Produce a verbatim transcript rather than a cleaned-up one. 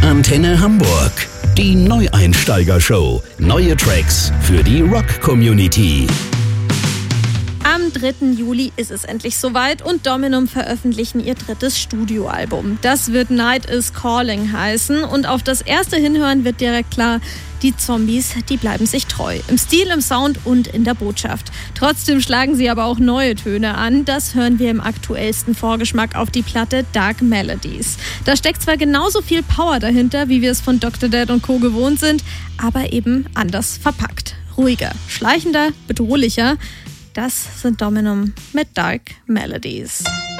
Antenne Hamburg. Die Neueinsteiger-Show. Neue Tracks für die Rock-Community. Am dritten Juli ist es endlich soweit und Dominum veröffentlichen ihr drittes Studioalbum. Das wird Night is Calling heißen und auf das erste Hinhören wird direkt klar, die Zombies, die bleiben sich treu. Im Stil, im Sound und in der Botschaft. Trotzdem schlagen sie aber auch neue Töne an. Das hören wir im aktuellsten Vorgeschmack auf die Platte Dark Melodies. Da steckt zwar genauso viel Power dahinter, wie wir es von Doktor Dead und Co. gewohnt sind, aber eben anders verpackt. Ruhiger, schleichender, bedrohlicher. Das sind Dominum mit Dark Melodies.